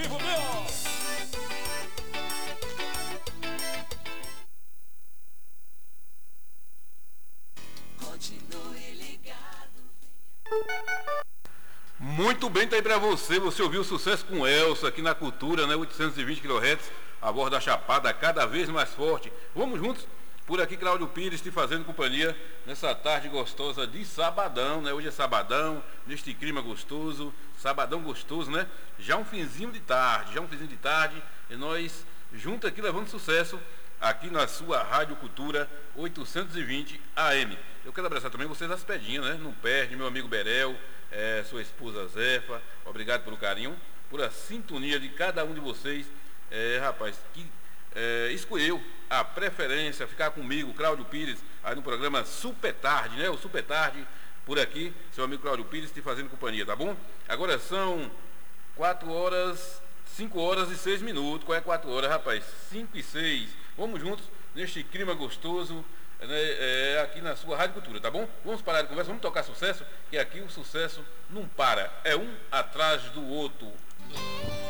vivo, meu! Continue ligado. Muito bem, tá aí pra você. Você ouviu o Sucesso com Elsa aqui na Cultura, né? 820 kHz, a voz da Chapada cada vez mais forte. Vamos juntos? Por aqui, Cláudio Pires te fazendo companhia nessa tarde gostosa de sabadão, né? Hoje é sabadão, neste clima gostoso, sabadão gostoso, né? Já um finzinho de tarde, e nós juntos aqui levando sucesso aqui na sua Rádio Cultura 820 AM. Eu quero abraçar também vocês das pedinhas, né? Não perde, meu amigo Berel, sua esposa Zefa, obrigado pelo carinho, por a sintonia de cada um de vocês, rapaz, que escolheu a preferência, ficar comigo, Cláudio Pires, aí no programa Super Tarde, né? O Super Tarde, por aqui, seu amigo Cláudio Pires te fazendo companhia, tá bom? Agora são 5 horas e 6 minutos. Qual é 4 horas, rapaz? 5 e 6. Vamos juntos neste clima gostoso, né, aqui na sua Rádio Cultura, tá bom? Vamos parar de conversa, vamos tocar sucesso, que aqui o sucesso não para, é um atrás do outro.